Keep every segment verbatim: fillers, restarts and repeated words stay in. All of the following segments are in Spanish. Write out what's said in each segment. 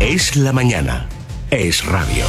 Es la mañana. Es radio.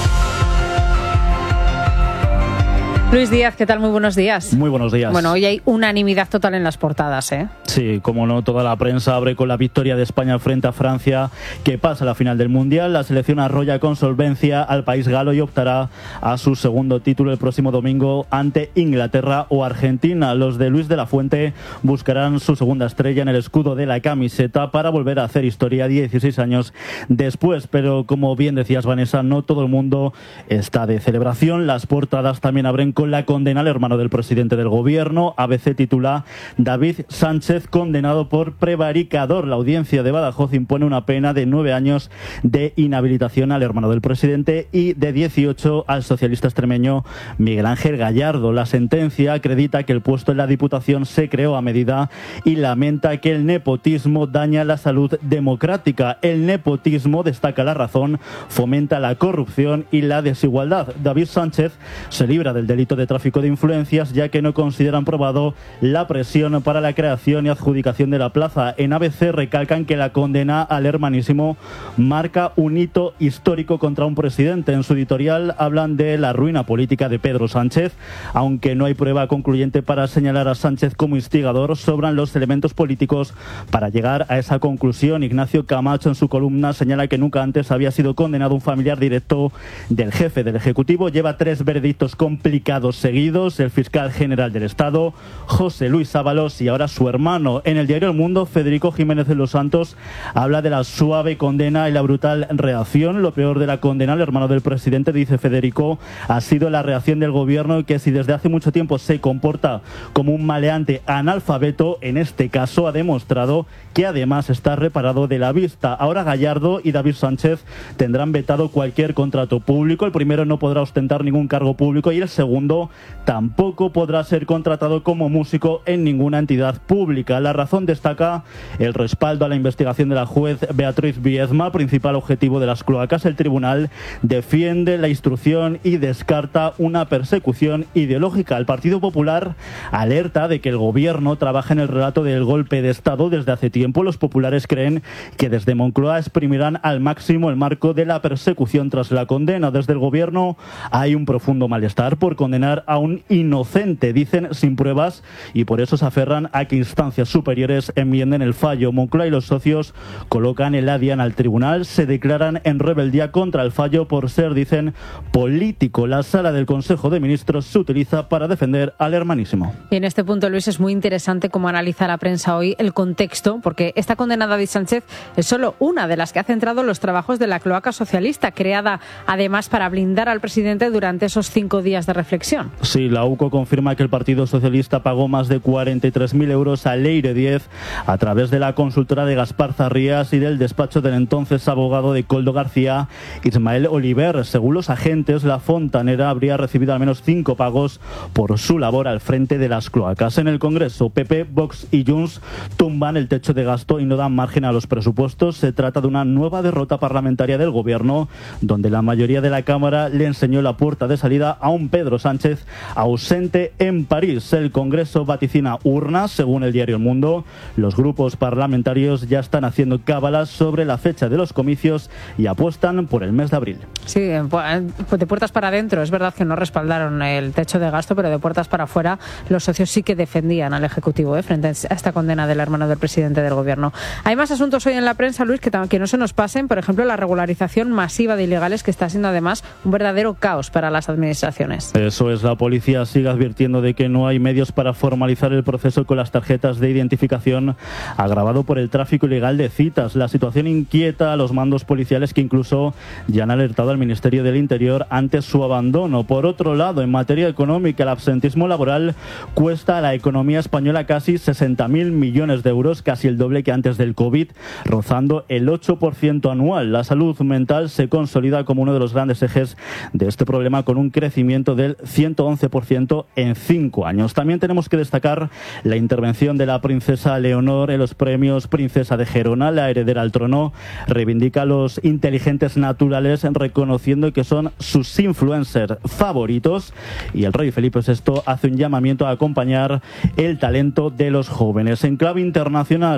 Luis Díaz, ¿qué tal? Muy buenos días. Muy buenos días. Bueno, hoy hay unanimidad total en las portadas, ¿eh? Sí, como no, toda la prensa abre con la victoria de España frente a Francia, que pasa a la final del Mundial. La selección arrolla con solvencia al país galo y optará a su segundo título el próximo domingo ante Inglaterra o Argentina. Los de Luis de la Fuente buscarán su segunda estrella en el escudo de la camiseta para volver a hacer historia dieciséis años después. Pero como bien decías, Vanessa, no todo el mundo está de celebración. Las portadas también abren con la condena al hermano del presidente del gobierno. A B C titula: David Sánchez condenado por prevaricador. La audiencia de Badajoz impone una pena de nueve años de inhabilitación al hermano del presidente y de dieciocho al socialista extremeño Miguel Ángel Gallardo. La sentencia acredita que el puesto en la Diputación se creó a medida y lamenta que el nepotismo daña la salud democrática. El nepotismo, destaca La Razón, fomenta la corrupción y la desigualdad. David Sánchez se libra del delito de tráfico de influencias, ya que no consideran probado la presión para la creación y adjudicación de la plaza. En A B C recalcan que la condena al hermanísimo marca un hito histórico contra un presidente. En su editorial hablan de la ruina política de Pedro Sánchez. Aunque no hay prueba concluyente para señalar a Sánchez como instigador, sobran los elementos políticos para llegar a esa conclusión. Ignacio Camacho, en su columna, señala que nunca antes había sido condenado un familiar directo del jefe del Ejecutivo. Lleva tres veredictos complicados seguidos: el fiscal general del Estado, José Luis Ábalos, y ahora su hermano. En el diario El Mundo, Federico Jiménez de los Santos habla de la suave condena y la brutal reacción. Lo peor de la condena al hermano del presidente, dice Federico, ha sido la reacción del gobierno, que si desde hace mucho tiempo se comporta como un maleante analfabeto, en este caso ha demostrado que además está reparado de la vista. Ahora Gallardo y David Sánchez tendrán vetado cualquier contrato público. El primero no podrá ostentar ningún cargo público y el segundo tampoco podrá ser contratado como músico en ninguna entidad pública. La Razón destaca el respaldo a la investigación de la juez Beatriz Biezma, principal objetivo de las cloacas. El tribunal defiende la instrucción y descarta una persecución ideológica. El Partido Popular alerta de que el gobierno trabaja en el relato del golpe de Estado desde hace tiempo. Los populares creen que desde Moncloa exprimirán al máximo el marco de la persecución tras la condena. Desde el gobierno hay un profundo malestar por condenar a un inocente, dicen, sin pruebas, y por eso se aferran a que instancias superiores enmienden el fallo. Moncloa y los socios colocan el adian al tribunal, se declaran en rebeldía contra el fallo por ser, dicen, político. La sala del Consejo de Ministros se utiliza para defender al hermanísimo. Y en este punto, Luis, es muy interesante cómo analiza la prensa hoy el contexto, porque esta condena a David Sánchez es solo una de las que ha centrado los trabajos de la cloaca socialista, creada además para blindar al presidente durante esos cinco días de reflexión. Sí, la U C O confirma que el Partido Socialista pagó más de cuarenta y tres mil euros a Leire Diez a través de la consultora de Gaspar Zarrías y del despacho del entonces abogado de Koldo García, Ismael Oliver. Según los agentes, la fontanera habría recibido al menos cinco pagos por su labor al frente de las cloacas. En el Congreso, P P, Vox y Junts tumban el techo de gasto y no dan margen a los presupuestos. Se trata de una nueva derrota parlamentaria del Gobierno, donde la mayoría de la Cámara le enseñó la puerta de salida a un Pedro Sánchez ausente en París. El Congreso vaticina urnas. Según el diario El Mundo, los grupos parlamentarios ya están haciendo cábalas sobre la fecha de los comicios y apuestan por el mes de abril. Sí, de puertas para adentro. Es verdad que no respaldaron el techo de gasto, pero de puertas para afuera los socios sí que defendían al Ejecutivo, ¿eh? frente a esta condena del hermano del presidente del Gobierno. Hay más asuntos hoy en la prensa, Luis, que, que no se nos pasen. Por ejemplo, la regularización masiva de ilegales, que está siendo además un verdadero caos para las administraciones. Eso es. La policía sigue advirtiendo de que no hay medios para formalizar el proceso con las tarjetas de identificación, agravado por el tráfico ilegal de citas. La situación inquieta a los mandos policiales, que incluso ya han alertado al Ministerio del Interior ante su abandono. Por otro lado, en materia económica, el absentismo laboral cuesta a la economía española casi sesenta mil millones de euros, casi el doble que antes del COVID, rozando el ocho por ciento anual. La salud mental se consolida como uno de los grandes ejes de este problema, con un crecimiento del ciento once por ciento en cinco años. También tenemos que destacar la intervención de la princesa Leonor en los premios Princesa de Gerona. La heredera al trono reivindica a los inteligentes naturales, reconociendo que son sus influencers favoritos, y el rey Felipe sexto hace un llamamiento a acompañar el talento de los jóvenes. En clave internacional,